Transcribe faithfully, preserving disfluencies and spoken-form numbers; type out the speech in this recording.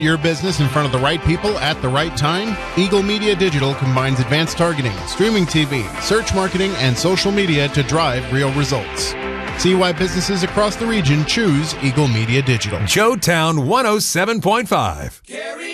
Your business in front of the right people at the right time? Eagle Media Digital combines advanced targeting, streaming T V, search marketing, and social media to drive real results. See why businesses across the region choose Eagle Media Digital. Joe Town one oh seven point five.